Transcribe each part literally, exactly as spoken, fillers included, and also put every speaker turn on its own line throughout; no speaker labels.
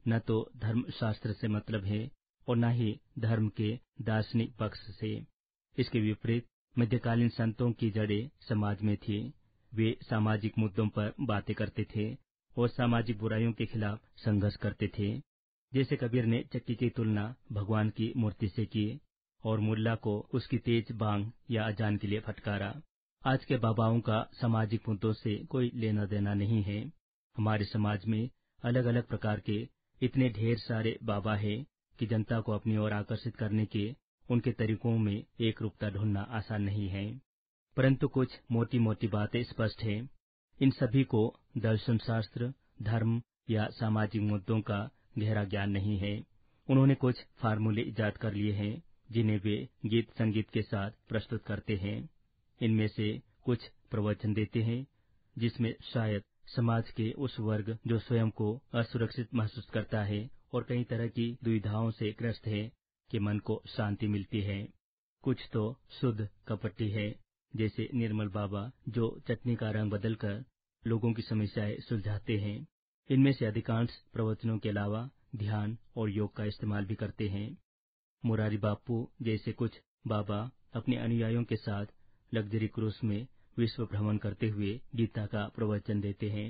न तो धर्मशास्त्र से मतलब है और न ही धर्म के दार्शनिक पक्ष से। इसके विपरीत मध्यकालीन संतों की जड़ें समाज में थी। वे सामाजिक मुद्दों पर बातें करते थे और सामाजिक बुराइयों के खिलाफ संघर्ष करते थे। जैसे कबीर ने चक्की की तुलना भगवान की मूर्ति से की और मुल्ला को उसकी तेज बांग या अजान के लिए फटकारा। आज के बाबाओं का सामाजिक मुद्दों से कोई लेना देना नहीं है। हमारे समाज में अलग अलग प्रकार के इतने ढेर सारे बाबा हैं कि जनता को अपनी ओर आकर्षित करने के उनके तरीकों में एक रूपता ढूंढना आसान नहीं है। परंतु कुछ मोटी मोटी बातें स्पष्ट है। इन सभी को दर्शन शास्त्र, धर्म या सामाजिक मुद्दों का गहरा ज्ञान नहीं है। उन्होंने कुछ फार्मूले इजाद कर लिए हैं जिन्हें वे गीत संगीत के साथ प्रस्तुत करते हैं। इनमें से कुछ प्रवचन देते हैं जिसमें शायद समाज के उस वर्ग जो स्वयं को असुरक्षित महसूस करता है और कई तरह की दुविधाओं से ग्रस्त है के मन को शांति मिलती है। कुछ तो शुद्ध कपटी है, जैसे निर्मल बाबा जो चटनी का रंग बदलकर लोगों की समस्याएं सुलझाते हैं। इनमें से अधिकांश प्रवचनों के अलावा ध्यान और योग का इस्तेमाल भी करते हैं। मुरारी बापू जैसे कुछ बाबा अपने अनुयायियों के साथ लग्जरी क्रूज में विश्व भ्रमण करते हुए गीता का प्रवचन देते हैं।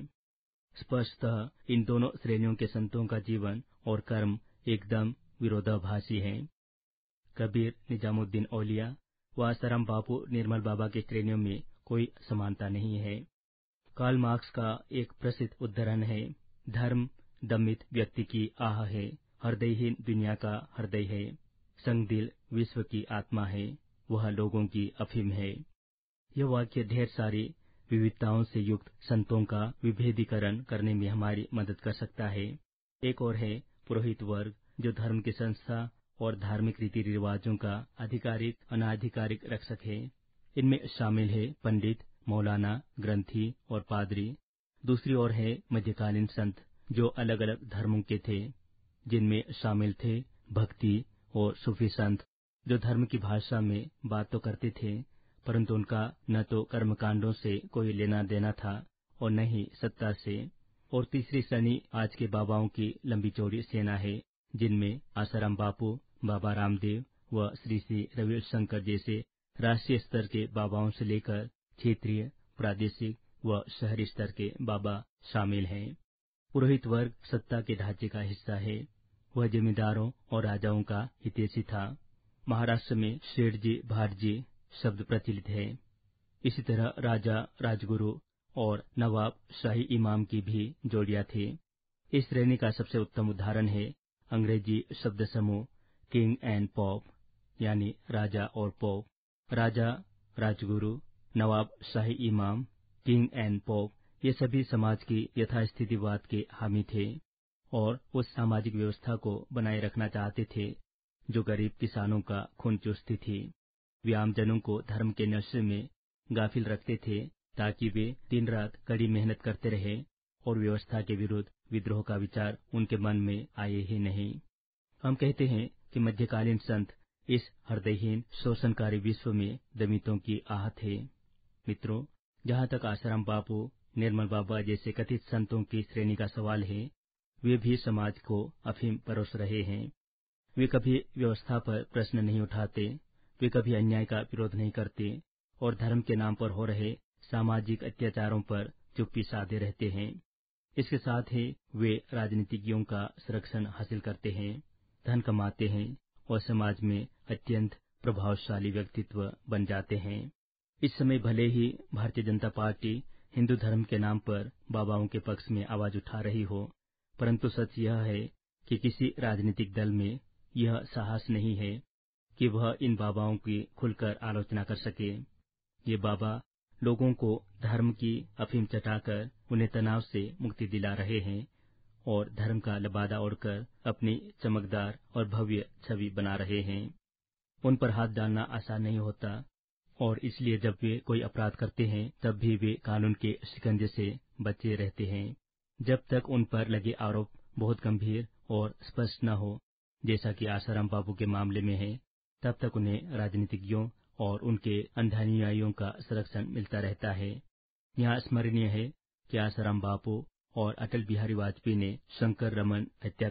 स्पष्टतः इन दोनों श्रेणियों के संतों का जीवन और कर्म एकदम विरोधाभासी हैं। कबीर, निजामुद्दीन औलिया व आसाराम बापू, निर्मल बाबा की श्रेणियों में कोई समानता नहीं है। कार्ल मार्क्स का एक प्रसिद्ध उद्धरण है, धर्म दमित व्यक्ति की आह है, हृदयहीन दुनिया का हृदय है, संगदिल विश्व की आत्मा है, वह लोगों की अफीम है। यह वाक्य ढेर सारी विविधताओं से युक्त संतों का विभेदीकरण करने में हमारी मदद कर सकता है। एक और है पुरोहित वर्ग जो धर्म की संस्था और धार्मिक रीति रिवाजों का आधिकारिक अनाधिकारिक रक्षक है। इनमें शामिल है पंडित, मौलाना, ग्रंथी और पादरी। दूसरी ओर है मध्यकालीन संत जो अलग अलग धर्मों के थे, जिनमें शामिल थे भक्ति और सूफी संत जो धर्म की भाषा में बात तो करते थे परंतु उनका न तो कर्मकांडों से कोई लेना देना था और न ही सत्ता से। और तीसरी श्रेणी आज के बाबाओं की लंबी चौड़ी सेना है, जिनमें आसाराम बापू, बाबा रामदेव व श्री श्री रविशंकर जैसे राष्ट्रीय स्तर के बाबाओं से लेकर क्षेत्रीय, प्रादेशिक व शहरी स्तर के बाबा शामिल हैं। पुरोहित वर्ग सत्ता के ढांचे का हिस्सा है। वह जमींदारों और राजाओं का हितैषी था। महाराष्ट्र में सेठजी भाटजी शब्द प्रचलित है। इसी तरह राजा, राजगुरु और नवाब शाही इमाम की भी जोड़ियां थी। इस श्रेणी का सबसे उत्तम उदाहरण है अंग्रेजी शब्द समूह किंग एंड पॉप, यानी राजा और पॉप। राजा, राजगुरु, नवाब शाही इमाम, किंग एंड पॉप ये सभी समाज की यथास्थितिवाद के हामी थे और उस सामाजिक व्यवस्था को बनाए रखना चाहते थे जो गरीब किसानों का खून चूसती थी। वे आमजनों को धर्म के नशे में गाफिल रखते थे ताकि वे दिन रात कड़ी मेहनत करते रहे और व्यवस्था के विरुद्ध विद्रोह का विचार उनके मन में आए ही नहीं। हम कहते हैं कि मध्यकालीन संत इस हृदयहीन शोषणकारी विश्व में दमितों की आह थे। मित्रों, जहाँ तक आसाराम बापू, निर्मल बाबा जैसे कथित संतों की श्रेणी का सवाल है, वे भी समाज को अफीम परोस रहे हैं। वे कभी व्यवस्था पर प्रश्न नहीं उठाते, वे कभी अन्याय का विरोध नहीं करते और धर्म के नाम पर हो रहे सामाजिक अत्याचारों पर चुप्पी साधे रहते हैं। इसके साथ ही वे राजनीतिज्ञों का संरक्षण हासिल करते हैं, धन कमाते हैं और समाज में अत्यंत प्रभावशाली व्यक्तित्व बन जाते हैं। इस समय भले ही भारतीय जनता पार्टी हिंदू धर्म के नाम पर बाबाओं के पक्ष में आवाज उठा रही हो, परंतु सच यह है कि किसी राजनीतिक दल में यह साहस नहीं है कि वह इन बाबाओं की खुलकर आलोचना कर सके। ये बाबा लोगों को धर्म की अफीम चटाकर उन्हें तनाव से मुक्ति दिला रहे हैं और धर्म का लबादा ओढ़कर अपनी चमकदार और भव्य छवि बना रहे हैं। उन पर हाथ डालना आसान नहीं होता और इसलिए जब वे कोई अपराध करते हैं तब भी वे कानून के शिकंजे से बचे रहते हैं, जब तक उन पर लगे आरोप बहुत गंभीर और स्पष्ट न हो, जैसा कि आसाराम बापू के मामले में है। तब तक उन्हें राजनीतिज्ञों और उनके अंधानुयायियों का संरक्षण मिलता रहता है। यहाँ स्मरणीय है कि आसाराम बापू और अटल बिहारी वाजपेयी ने शंकर रमन हत्याकांड